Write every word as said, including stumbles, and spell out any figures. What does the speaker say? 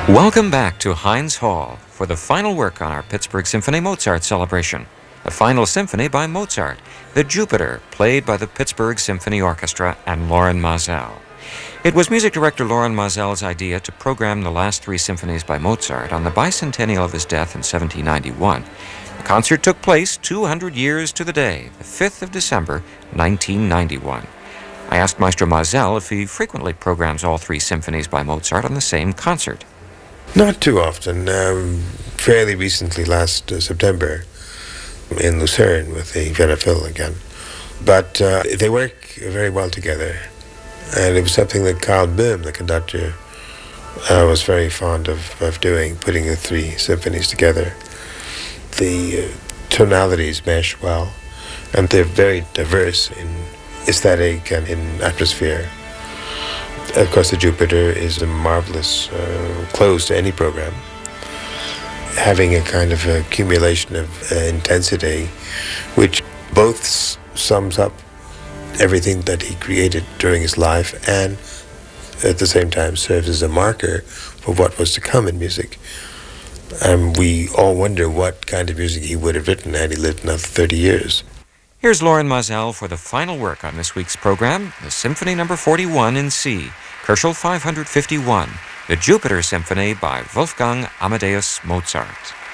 Welcome back to Heinz Hall for the final work on our Pittsburgh Symphony Mozart celebration. The final symphony by Mozart, the Jupiter, played by the Pittsburgh Symphony Orchestra and Lorin Maazel. It was music director Lorin Maazel's idea to program the last three symphonies by Mozart on the bicentennial of his death in seventeen ninety-one. The concert took place two hundred years to the day, the fifth of December, nineteen ninety-one. I asked Maestro Maazel if he frequently programs all three symphonies by Mozart on the same concert. Not too often. Um, fairly recently, last uh, September, in Lucerne with the Vienna Phil again. But uh, they work very well together. And it was something that Carl Böhm, the conductor, uh, was very fond of, of doing, putting the three symphonies together. The uh, tonalities mesh well, and they're very diverse in aesthetic and in atmosphere. Of course, the Jupiter is a marvelous uh, close to any program, having a kind of accumulation of uh, intensity, which both s- sums up everything that he created during his life and at the same time serves as a marker for what was to come in music. And we all wonder what kind of music he would have written had he lived another thirty years. Here's Lorin Maazel for the final work on this week's program, the Symphony Number forty-one in C, Kochel five fifty-one, the Jupiter Symphony by Wolfgang Amadeus Mozart.